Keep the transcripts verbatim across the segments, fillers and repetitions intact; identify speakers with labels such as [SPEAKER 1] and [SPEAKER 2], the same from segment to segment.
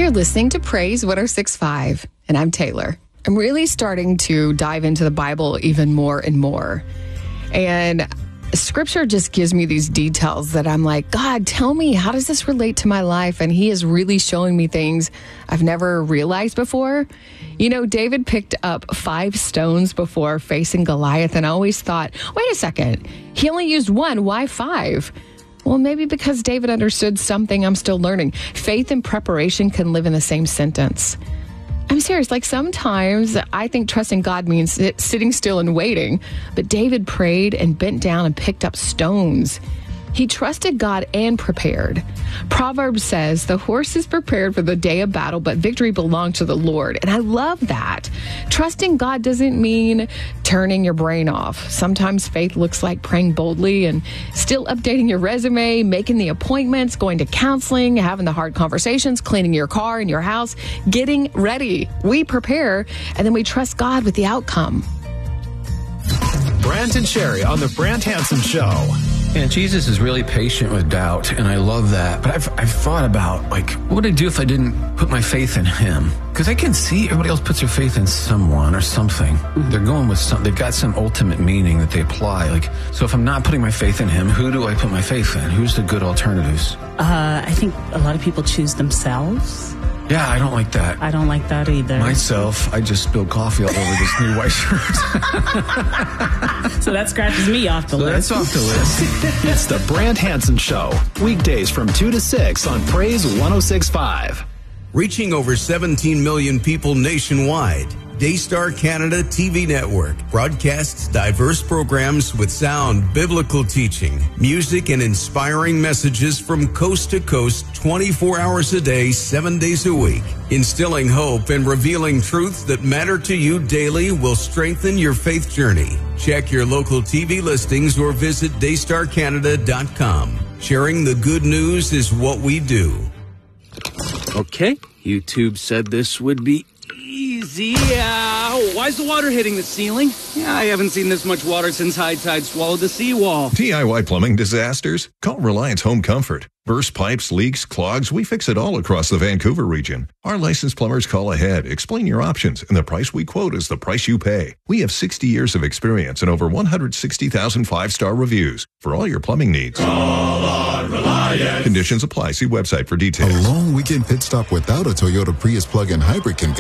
[SPEAKER 1] You're listening to Praise one oh six point five, and I'm Taylor. I'm really starting to dive into the Bible even more and more. And Scripture just gives me these details that I'm like, God, tell me, how does this relate to my life? And he is really showing me things I've never realized before. You know, David picked up five stones before facing Goliath, and I always thought, wait a second, he only used one, why five? Well, maybe because David understood something I'm still learning. Faith and preparation can live in the same sentence. I'm serious. Like sometimes I think trusting God means sit, sitting still and waiting. But David prayed and bent down and picked up stones. He trusted God and prepared. Proverbs says, the horse is prepared for the day of battle, but victory belongs to the Lord. And I love that. Trusting God doesn't mean turning your brain off. Sometimes faith looks like praying boldly and still updating your resume, making the appointments, going to counseling, having the hard conversations, cleaning your car and your house, getting ready. We prepare, and then we trust God with the outcome.
[SPEAKER 2] Brant and Sherry on the Brant Hansen Show.
[SPEAKER 3] And Jesus is really patient with doubt, and I love that. But I've I've thought about, like, what would I do if I didn't put my faith in him? Because I can see everybody else puts their faith in someone or something. Mm-hmm. They're going with some, they've got some ultimate meaning that they apply. Like, so if I'm not putting my faith in him, who do I put my faith in? Who's the good alternatives?
[SPEAKER 4] Uh, I think a lot of people choose themselves.
[SPEAKER 3] Yeah, I don't like that.
[SPEAKER 4] I don't like that either.
[SPEAKER 3] Myself, I just spilled coffee all over this new white shirt.
[SPEAKER 4] So that scratches me off the
[SPEAKER 3] so
[SPEAKER 4] list.
[SPEAKER 3] That's off the list.
[SPEAKER 2] It's the Brant Hansen Show. Weekdays from two to six on Praise one oh six point five.
[SPEAKER 5] Reaching over seventeen million people nationwide, Daystar Canada T V Network broadcasts diverse programs with sound biblical teaching, music, and inspiring messages from coast to coast twenty-four hours a day, seven days a week. Instilling hope and revealing truths that matter to you daily will strengthen your faith journey. Check your local T V listings or visit daystar canada dot com. Sharing the good news is what we do.
[SPEAKER 6] Okay, YouTube said this would be easy. Ow, why's the water hitting the ceiling? Yeah, I haven't seen this much water since high tide swallowed the seawall.
[SPEAKER 7] D I Y plumbing disasters? Call Reliance Home Comfort. Burst pipes, leaks, clogs, we fix it all across the Vancouver region. Our licensed plumbers call ahead, explain your options, and the price we quote is the price you pay. We have sixty years of experience and over one hundred sixty thousand five-star reviews for all your plumbing needs.
[SPEAKER 8] Call on Reliance.
[SPEAKER 7] Conditions apply. See website for details.
[SPEAKER 9] A long weekend pit stop without a Toyota Prius plug-in hybrid can be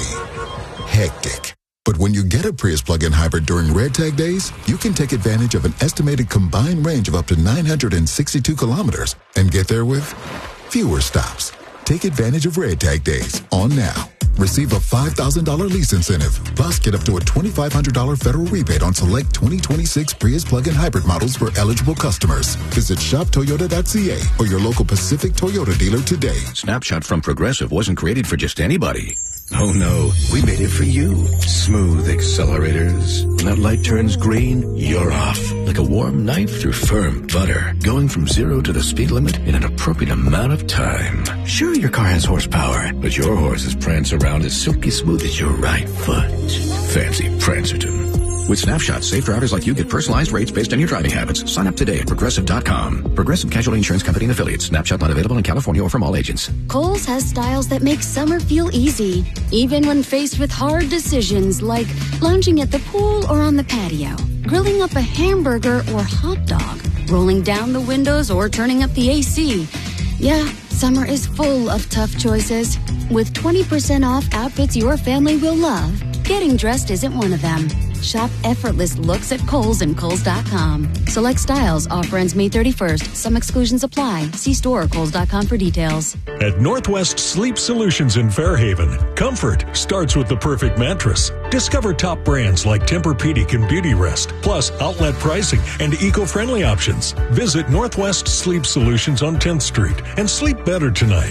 [SPEAKER 9] hectic. But when you get a Prius plug-in hybrid during Red Tag days, you can take advantage of an estimated combined range of up to nine hundred sixty-two kilometers and get there with fewer stops. Take advantage of Red Tag days on now. Receive a five thousand dollars lease incentive, plus get up to a twenty-five hundred dollars federal rebate on select twenty twenty-six Prius plug-in hybrid models for eligible customers. Visit shop toyota dot c a or your local Pacific Toyota dealer today.
[SPEAKER 10] Snapshot from Progressive wasn't created for just anybody. Oh no, we made it for you. Smooth accelerators. When that light turns green, you're off. Like a warm knife through firm butter. Going from zero to the speed limit in an appropriate amount of time. Sure, your car has horsepower, but your horses prance around as silky smooth as your right foot. Fancy Prancerton. With Snapshot, safe drivers like you get personalized rates based on your driving habits. Sign up today at Progressive dot com. Progressive Casualty Insurance Company and Affiliates. Snapshot not available in California or from all agents.
[SPEAKER 11] Kohl's has styles that make summer feel easy, even when faced with hard decisions like lounging at the pool or on the patio, grilling up a hamburger or hot dog, rolling down the windows or turning up the A C. Yeah, summer is full of tough choices. With twenty percent off outfits your family will love, getting dressed isn't one of them. Shop effortless looks at Kohl's and Kohl's dot com. Select styles. Offer ends May thirty-first. Some exclusions apply. See store or Kohl's dot com for details.
[SPEAKER 12] At Northwest Sleep Solutions in Fairhaven, comfort starts with the perfect mattress. Discover top brands like Tempur-Pedic and Beauty Rest, plus outlet pricing and eco-friendly options. Visit Northwest Sleep Solutions on tenth Street and sleep better tonight.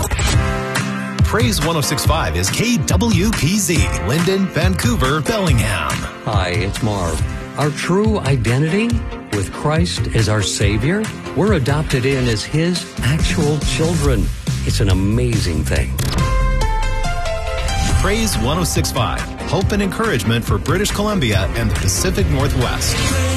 [SPEAKER 2] Praise one oh six point five is K W P Z, Linden, Vancouver, Bellingham.
[SPEAKER 13] Hi, it's Marv. Our true identity with Christ as our Savior, we're adopted in as His actual children. It's an amazing thing.
[SPEAKER 2] Praise one oh six point five, hope and encouragement for British Columbia and the Pacific Northwest.